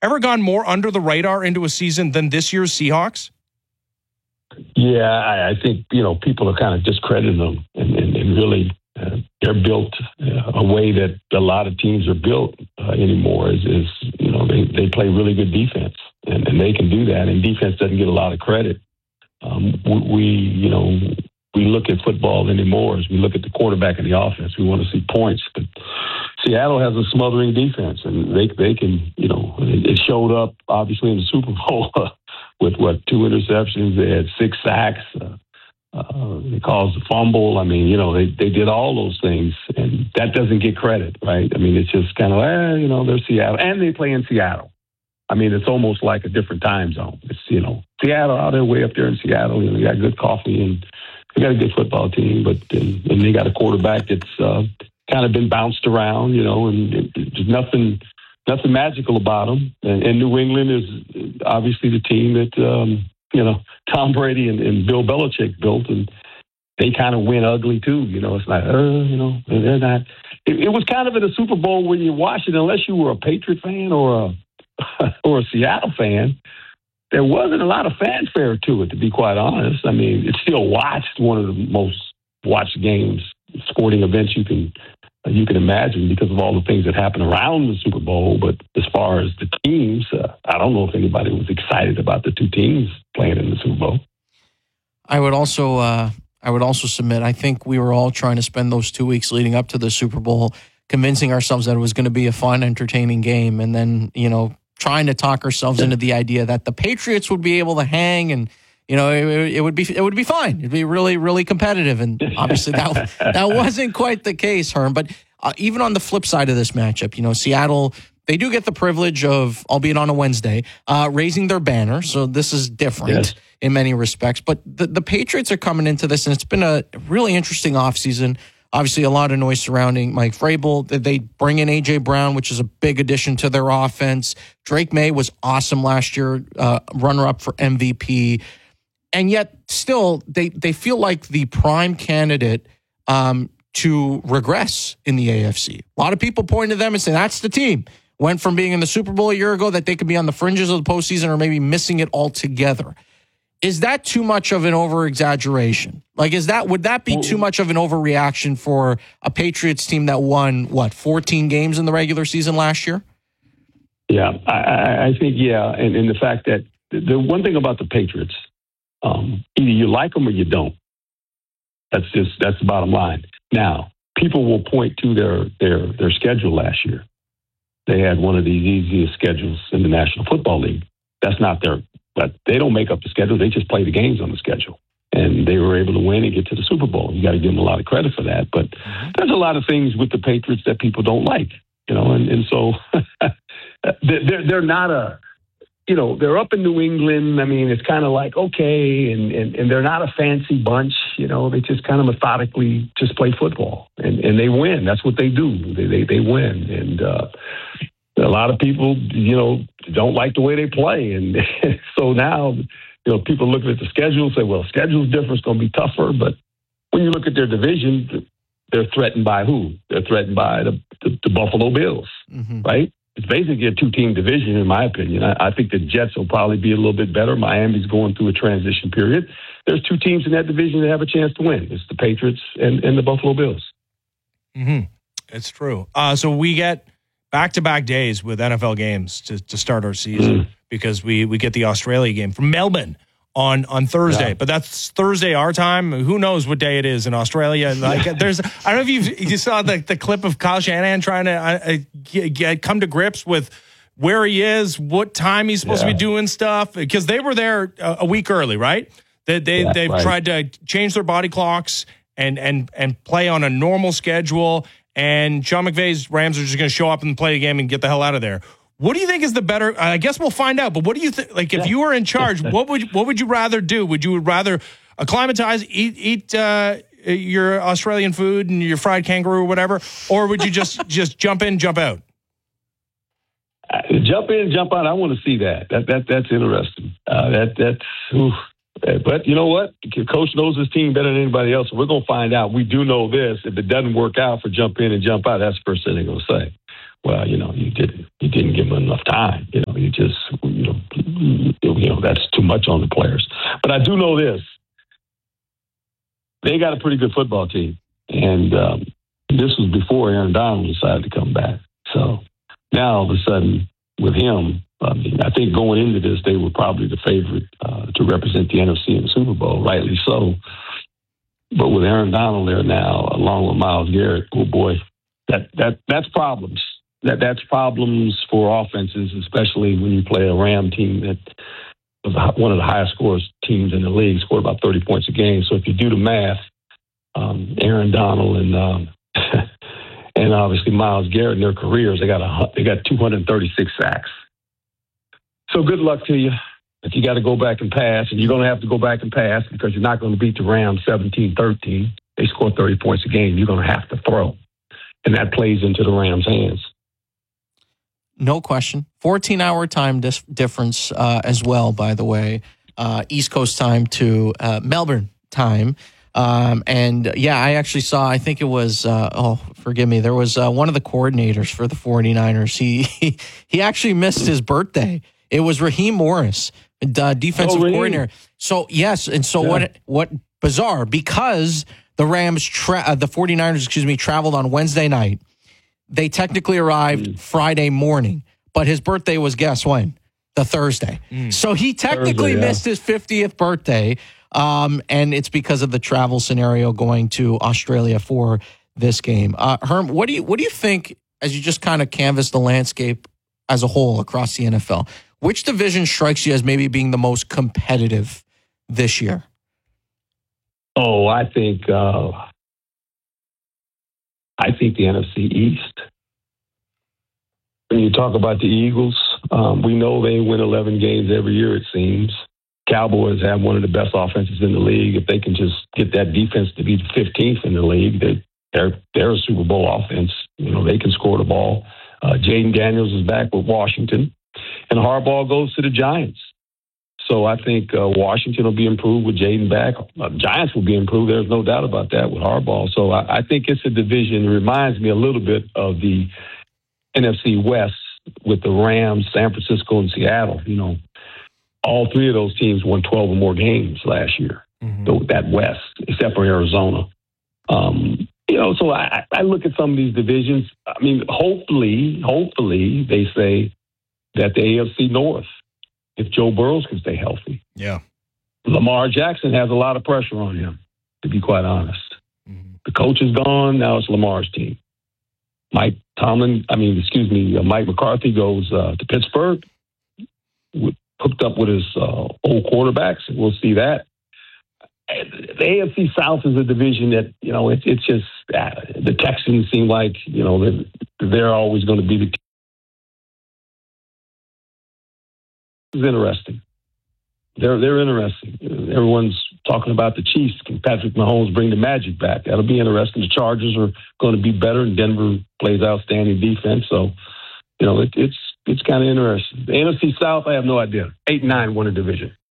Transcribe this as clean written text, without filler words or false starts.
ever gone more under the radar into a season than this year's Seahawks? Yeah, I think, people are kind of discrediting them and really they're built a way that a lot of teams are built anymore is they play really good defense and they can do that. And defense doesn't get a lot of credit. We look at football anymore as we look at the quarterback and the offense. We want to see points, but Seattle has a smothering defense, and they can, it showed up obviously in the Super Bowl with 2 interceptions. They had 6 sacks. They caused a fumble. I mean, they did all those things, and that doesn't get credit, right? I mean, it's just kind of, they're Seattle, and they play in Seattle. I mean, it's almost like a different time zone. It's, Seattle out there, way up there in Seattle. They got good coffee and they got a good football team, but and they got a quarterback that's kind of been bounced around, and there's nothing magical about them. And New England is obviously the team that, Tom Brady and Bill Belichick built, and they kind of win ugly too. It's like, they're not. It was kind of in a Super Bowl when you watch it, unless you were a Patriot fan or a Seattle fan. There wasn't a lot of fanfare to it, to be quite honest. I mean, it's still watched, one of the most watched games, sporting events you can imagine because of all the things that happen around the Super Bowl. But as far as the teams, I don't know if anybody was excited about the 2 teams playing in the Super Bowl. I would also submit, I think we were all trying to spend those 2 weeks leading up to the Super Bowl convincing ourselves that it was going to be a fun, entertaining game, and then, trying to talk ourselves into the idea that the Patriots would be able to hang and, it would be fine. It'd be really, really competitive. And obviously that wasn't quite the case, Herm. But even on the flip side of this matchup, Seattle, they do get the privilege of, albeit on a Wednesday, raising their banner. So this is different in many respects. But the Patriots are coming into this, and it's been a really interesting offseason. Obviously, a lot of noise surrounding Mike Vrabel. They bring in A.J. Brown, which is a big addition to their offense. Drake May was awesome last year, runner-up for MVP. And yet, still, they feel like the prime candidate to regress in the AFC. A lot of people point to them and say, that's the team. Went from being in the Super Bowl a year ago that they could be on the fringes of the postseason or maybe missing it altogether. Is that too much of an over-exaggeration? Like, would that be too much of an overreaction for a Patriots team that won, 14 games in the regular season last year? Yeah, I think, and the fact that the one thing about the Patriots, either you like them or you don't. That's the bottom line. Now, people will point to their schedule last year. They had one of the easiest schedules in the National Football League. That's not but they don't make up the schedule. They just play the games on the schedule. And they were able to win and get to the Super Bowl. You got to give them a lot of credit for that. But there's a lot of things with the Patriots that people don't like, and so they're not they're up in New England. I mean, it's kind of like, okay, and they're not a fancy bunch. They just kind of methodically just play football and they win. That's what they do. They win. And a lot of people, don't like the way they play. And so now, people looking at the schedule say, well, schedule's different. It's going to be tougher. But when you look at their division, they're threatened by who? They're threatened by the Buffalo Bills, right? It's basically a 2-team division, in my opinion. I think the Jets will probably be a little bit better. Miami's going through a transition period. There's 2 teams in that division that have a chance to win. It's the Patriots and the Buffalo Bills. Mm-hmm. It's true. So we get back-to-back days with NFL games to start our season because we get the Australia game from Melbourne on Thursday, but that's Thursday our time. Who knows what day it is in Australia? Like, I don't know if you saw the clip of Kyle Shanahan trying to come to grips with where he is, what time he's supposed to be doing stuff, because they were there a week early, right? They've tried to change their body clocks and play on a normal schedule. And Sean McVay's Rams are just going to show up and play a game and get the hell out of there. What do you think is the better? I guess we'll find out. But what do you think? Like, if you were in charge, what would you rather do? Would you rather acclimatize, eat your Australian food and your fried kangaroo or whatever, or would you just jump in, jump out? Jump in, jump out. I want to see that. That's interesting. But you know what? Coach knows his team better than anybody else. So we're going to find out. We do know this. If it doesn't work out for jump in and jump out, that's the first thing they're going to say. well, you didn't give them enough time. You just, that's too much on the players. But I do know this. They got a pretty good football team. And this was before Aaron Donald decided to come back. So now all of a sudden with him, I think going into this, they were probably the favorite to represent the NFC in the Super Bowl, rightly so. But with Aaron Donald there now, along with Myles Garrett, oh boy, that's problems. That's problems for offenses, especially when you play a Ram team that was one of the highest scorers teams in the league, scored about 30 points a game. So if you do the math, Aaron Donald and and obviously Myles Garrett in their careers, they got 236 sacks. So good luck to you. If you got to go back and pass, and you're going to have to go back and pass because you're not going to beat the Rams 17-13. They score 30 points a game. You're going to have to throw. And that plays into the Rams' hands. No question. 14-hour time difference as well, by the way. East Coast time to Melbourne time. And yeah, I actually saw, I think it was, forgive me, there was one of the coordinators for the 49ers. He actually missed his birthday. It was Raheem Morris, defensive coordinator. So, yes. And so what bizarre, because the Rams, the 49ers, traveled on Wednesday night. They technically arrived Friday morning, but his birthday was, guess when? The Thursday. So he technically missed his 50th birthday. And it's because of the travel scenario going to Australia for this game. Herm, what do you think, as you just kind of canvass the landscape as a whole across the NFL, which division strikes you as maybe being the most competitive this year? Oh, I think the NFC East. When you talk about the Eagles, we know they win 11 games every year, it seems. Cowboys have one of the best offenses in the league. If they can just get that defense to be 15th in the league, they're a Super Bowl offense. They can score the ball. Jaden Daniels is back with Washington, and Harbaugh goes to the Giants. So I think Washington will be improved with Jaden back. Giants will be improved. There's no doubt about that with Harbaugh. So I think it's a division. It reminds me a little bit of the NFC West with the Rams, San Francisco, and Seattle. All three of those teams won 12 or more games last year, that West, except for Arizona. So I look at some of these divisions. I mean, hopefully they say that the AFC North, if Joe Burrow can stay healthy. Yeah. Lamar Jackson has a lot of pressure on him, to be quite honest. The coach is gone. Now it's Lamar's team. Mike McCarthy goes to Pittsburgh, hooked up with his old quarterbacks. We'll see that. The AFC South is a division that, it's just the Texans seem like, they're always going to be the team. It's interesting. They're interesting. Everyone's talking about the Chiefs. Can Patrick Mahomes bring the magic back? That'll be interesting. The Chargers are going to be better, and Denver plays outstanding defense. So, it's kind of interesting. The NFC South, I have no idea. 8-9 won a division.